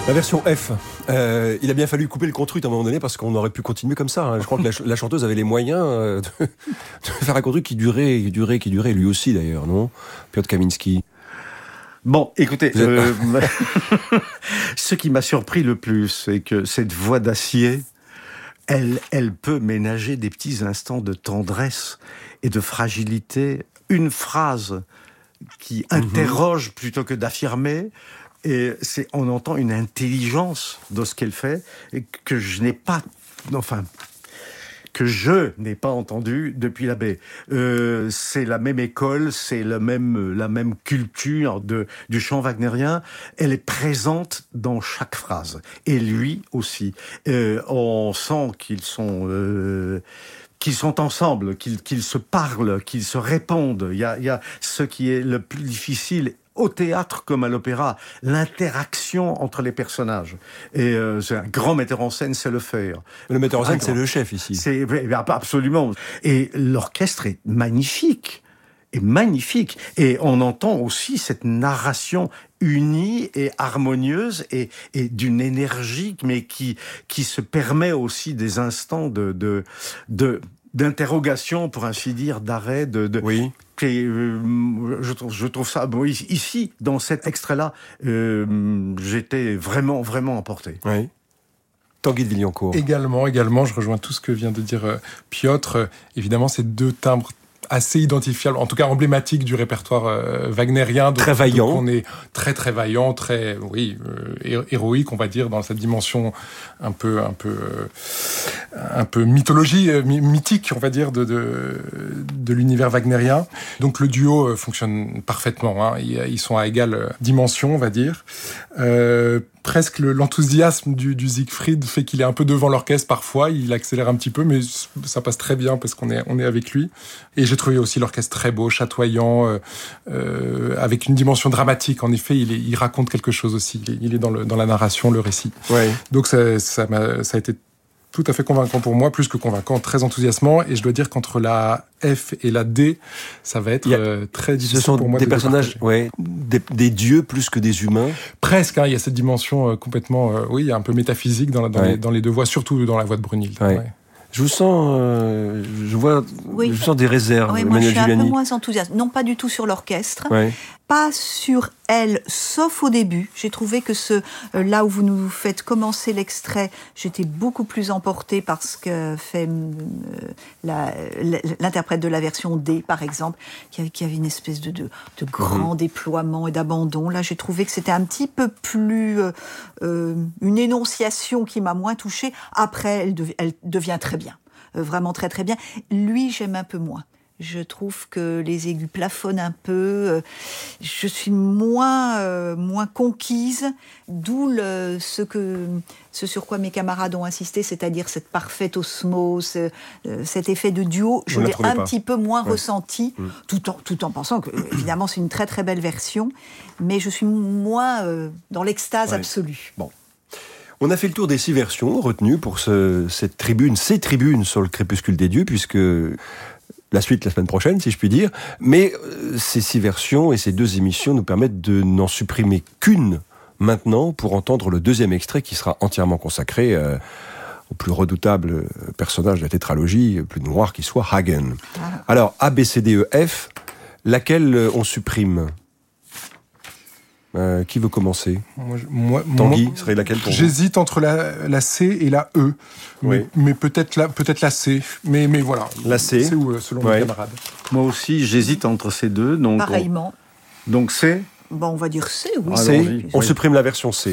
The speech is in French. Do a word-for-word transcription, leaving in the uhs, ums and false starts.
La version F, euh, il a bien fallu couper le contrut à un moment donné parce qu'on aurait pu continuer comme ça. Hein. Je crois que la, la chanteuse avait les moyens euh, de, de faire un contrut qui durait, qui durait, qui durait, lui aussi d'ailleurs, non ? Piotr Kaminski. Bon, écoutez, Vous êtes... euh, ce qui m'a surpris le plus, c'est que cette voix d'acier, elle, elle peut ménager des petits instants de tendresse et de fragilité. Une phrase qui interroge mm-hmm. plutôt que d'affirmer. Et c'est, on entend une intelligence dans ce qu'elle fait et que je n'ai pas, enfin, que je n'ai pas entendu depuis la baie. Euh, c'est la même école, c'est la même, la même culture de, du chant wagnérien. Elle est présente dans chaque phrase. Et lui aussi. Euh, on sent qu'ils sont... Euh, qu'ils sont ensemble, qu'ils, qu'ils se parlent, qu'ils se répondent. Il y a, il y a ce qui est le plus difficile au théâtre comme à l'opéra, l'interaction entre les personnages. Et euh, c'est un grand metteur en scène, c'est le faire. Le metteur en scène, ah, c'est le chef ici. C'est absolument. Et l'orchestre est magnifique, est magnifique. Et on entend aussi cette narration unie et harmonieuse et, et d'une énergie, mais qui qui se permet aussi des instants de de de d'interrogation, pour ainsi dire, d'arrêt, de, de oui. Et, euh, je trouve, je trouve ça bon, ici, dans cet extrait-là, euh, j'étais vraiment, vraiment emporté. Oui. Tanguy de Villancourt. Également, également, je rejoins tout ce que vient de dire euh, Piotr. Euh, évidemment, ces deux timbres assez identifiable, en tout cas emblématique du répertoire euh, wagnérien. Donc, très vaillant. Donc on est très très vaillant, très oui euh, héroïque, on va dire, dans cette dimension un peu un peu euh, un peu mythologie euh, mythique, on va dire, de de, de l'univers wagnérien. Donc le duo euh, fonctionne parfaitement. Hein. Ils, ils sont à égale dimension, on va dire. Euh, presque le, l'enthousiasme du, du Siegfried fait qu'il est un peu devant l'orchestre parfois, il accélère un petit peu, mais ça passe très bien parce qu'on est, on est avec lui. Et j'ai trouvé aussi l'orchestre très beau, chatoyant, euh, euh, avec une dimension dramatique. En effet, il, est, il raconte quelque chose aussi, il est, il est dans, le, dans la narration, le récit. Ouais. Donc ça, ça, m'a, ça a été tout à fait convaincant pour moi, plus que convaincant, très enthousiasmant. Et je dois dire qu'entre la F et la D, ça va être a, très difficile pour moi. Ce sont des de personnages, ouais, des, des dieux plus que des humains. Presque, hein, il y a cette dimension euh, complètement, euh, oui, un peu métaphysique dans, la, dans, ouais. les, dans les deux voix, surtout dans la voix de Brunhilde. Ouais. Ouais. Je vous sens, euh, je vois, oui. je sens des réserves. Oui, moi, je suis Giuliani. un peu moins enthousiaste. Non, pas du tout sur l'orchestre. Ouais. Pas sur elle, sauf au début. J'ai trouvé que ce, euh, là où vous nous faites commencer l'extrait, j'étais beaucoup plus emportée par ce que fait euh, la, l'interprète de la version D, par exemple, qui avait, qui avait une espèce de, de, de grand mmh. déploiement et d'abandon. Là, j'ai trouvé que c'était un petit peu plus euh, euh, une énonciation qui m'a moins touchée. Après, elle, dev, elle devient très bien, euh, vraiment très très bien. Lui, j'aime un peu moins. Je trouve que les aigus plafonnent un peu. Je suis moins euh, moins conquise, d'où le, ce que ce sur quoi mes camarades ont insisté, c'est-à-dire cette parfaite osmose, euh, cet effet de duo. Je l'ai un pas. petit peu moins ouais. ressenti, mmh. tout en tout en pensant que évidemment c'est une très très belle version, mais je suis moins euh, dans l'extase ouais. absolue. Bon. On a fait le tour des six versions retenues pour ce, cette tribune, ces tribunes sur le crépuscule des dieux, puisque la suite la semaine prochaine, si je puis dire. Mais euh, ces six versions et ces deux émissions nous permettent de n'en supprimer qu'une maintenant pour entendre le deuxième extrait qui sera entièrement consacré euh, au plus redoutable personnage de la tétralogie, plus noir qui soit, Hagen. Ah. Alors, A, B, C, D, E, F, laquelle on supprime ? Euh, qui veut commencer ? Moi, moi, Tanguy, moi, serait laquelle pour j'hésite vous entre la, la C et la E, oui. mais, mais peut-être la peut-être la C. Mais mais voilà. La C. C'est où selon ouais. mes camarades. Moi aussi, j'hésite entre ces deux. Donc pareillement. On... Donc C. Bon, on va dire C, oui. C. On supprime la version C.